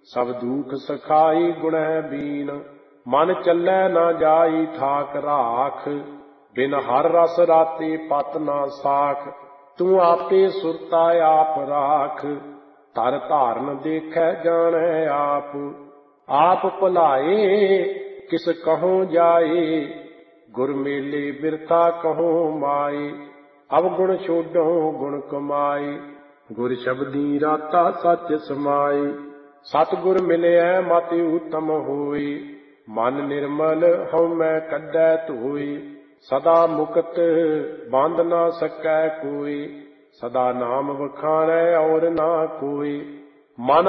ਸਭ ਦੂਖ ਸਖਾਈ ਗੁਣਹਿ ਬੀਨ। ਮਨ ਚੱਲੈ ਨਾ ਜਾਈ ਠਾਕ ਰਾਖ, ਬਿਨ ਹਰ ਰਸ ਰਾਤੇ ਪਤ ਨਾ ਸਾਖ। ਤੂੰ ਆਪੇ ਸੁਰਤਾ ਆਪ ਰਾਖ, ਧਰ ਧਾਰਨ ਦੇਖੈ ਜਾਣੈ ਆਪ। ਆਪ ਭੁਲਾਏ ਕਿਸ ਕਹੋਂ ਜਾਏ, ਗੁਰ ਮੇਲੇ ਬਿਰਥਾ ਕਹੋਂ ਮਾਏ। ਅਵਗੁਣ ਛੋਡੋ ਗੁਣ ਕਮਾਏ, ਗੁਰ ਸ਼ਬਦੀ ਰਾਤਾ ਸੱਚ ਸਮਾਏ। ਸਤਿਗੁਰ ਮਿਲਿਐ ਮਤਿ ਊਤਮ ਹੋਏ, ਮਨ ਨਿਰਮਲ ਹਉਮੈ ਕੱਢੈ ਧੋਏ। ਸਦਾ ਮੁਕਤ ਬੰਧ ਨਾ ਸਕੈ ਕੋਇ, ਸਦਾ ਨਾਮ ਵਖਾਣੈ ਔਰ ਨਾ ਕੋਇ। ਮਨ